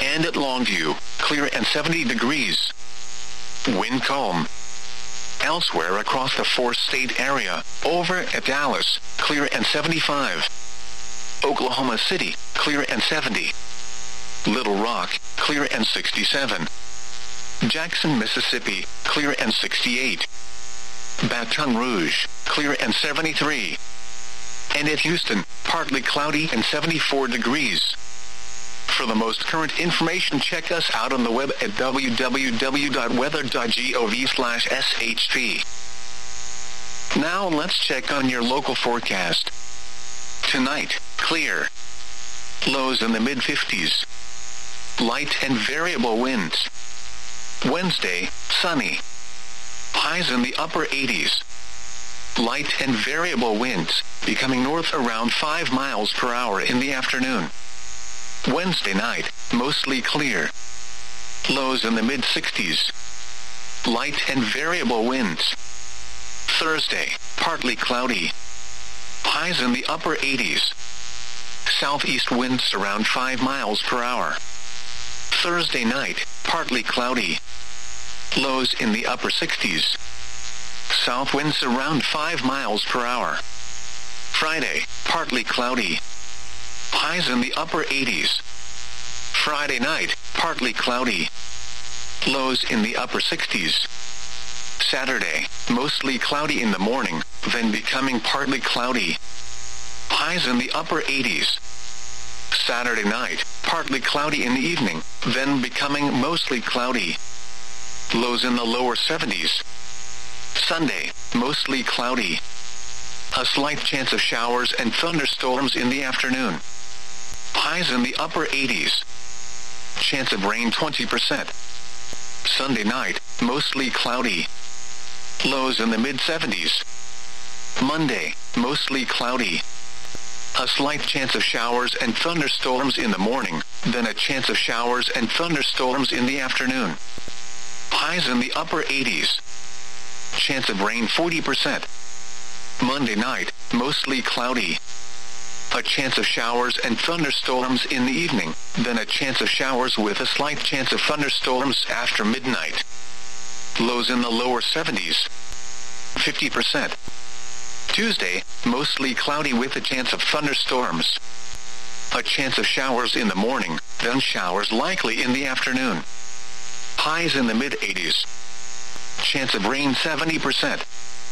And at Longview, clear and 70 degrees. Wind calm. Elsewhere across the four-state area, over at Dallas, clear and 75. Oklahoma City, clear and 70. Little Rock, clear and 67. Jackson, Mississippi, clear and 68. Baton Rouge, clear and 73. And at Houston, partly cloudy and 74 degrees. For the most current information, check us out on the web at www.weather.gov/SHP. Now let's check on your local forecast. Tonight, clear. Lows in the mid-50s. Light and variable winds. Wednesday, sunny. Highs in the upper 80s. Light and variable winds, becoming north around 5 miles per hour in the afternoon. Wednesday night, mostly clear. Lows in the mid-60s. Light and variable winds. Thursday, partly cloudy. Highs in the upper 80s. Southeast winds around 5 miles per hour. Thursday night, partly cloudy. Lows in the upper 60s. South winds around 5 miles per hour. Friday, partly cloudy. Highs in the upper 80s. Friday night, partly cloudy. Lows in the upper 60s. Saturday, mostly cloudy in the morning, then becoming partly cloudy. Highs in the upper 80s. Saturday night, partly cloudy in the evening, then becoming mostly cloudy. Lows in the lower 70s. Sunday, mostly cloudy. A slight chance of showers and thunderstorms in the afternoon. Highs in the upper 80s. Chance of rain 20%. Sunday night, mostly cloudy. Lows in the mid-70s. Monday, mostly cloudy. A slight chance of showers and thunderstorms in the morning, then a chance of showers and thunderstorms in the afternoon. Highs in the upper 80s. Chance of rain 40%. Monday night, mostly cloudy. A chance of showers and thunderstorms in the evening, then a chance of showers with a slight chance of thunderstorms after midnight. Lows in the lower 70s. 50%. Tuesday, mostly cloudy with a chance of thunderstorms. A chance of showers in the morning, then showers likely in the afternoon. Highs in the mid-80s. Chance of rain 70%.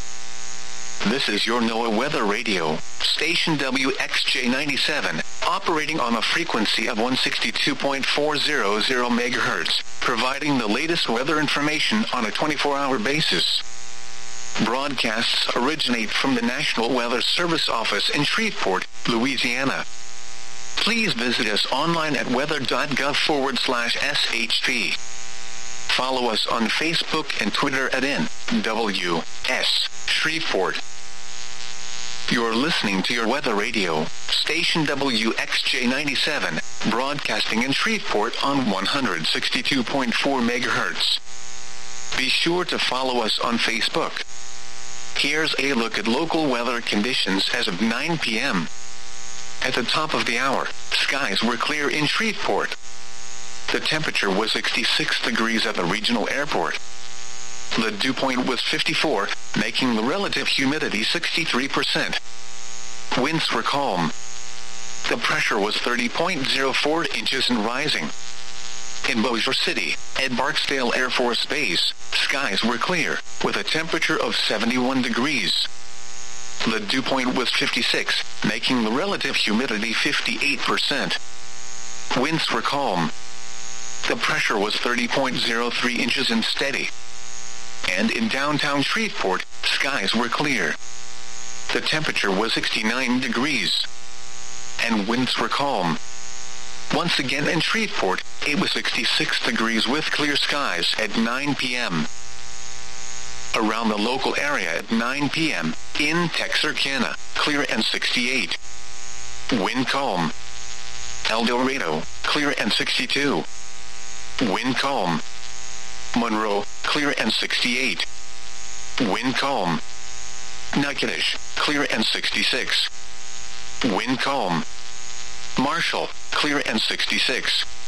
This is your NOAA Weather Radio, station WXJ97, operating on a frequency of 162.400 MHz, providing the latest weather information on a 24-hour basis. Broadcasts originate from the National Weather Service office in Shreveport, Louisiana. Please visit us online at weather.gov/SHP. Follow us on Facebook and Twitter at NWS Shreveport. You're listening to your Weather Radio, station WXJ97, broadcasting in Shreveport on 162.4 MHz. Be sure to follow us on Facebook. Here's a look at local weather conditions as of 9 p.m. At the top of the hour, skies were clear in Shreveport. The temperature was 66 degrees at the regional airport. The dew point was 54, making the relative humidity 63%. Winds were calm. The pressure was 30.04 inches and rising. In Bossier City, at Barksdale Air Force Base, skies were clear, with a temperature of 71 degrees. The dew point was 56, making the relative humidity 58%. Winds were calm. The pressure was 30.03 inches and steady. And in downtown Shreveport, skies were clear. The temperature was 69 degrees. And winds were calm. Once again in Shreveport, it was 66 degrees with clear skies at 9 p.m. Around the local area at 9 p.m., in Texarkana, clear and 68. Wind calm. El Dorado, clear and 62. Wind calm. Monroe, clear and 68. Wind calm. Natchitoches, clear and 66. Wind calm. Marshall, clear and 66.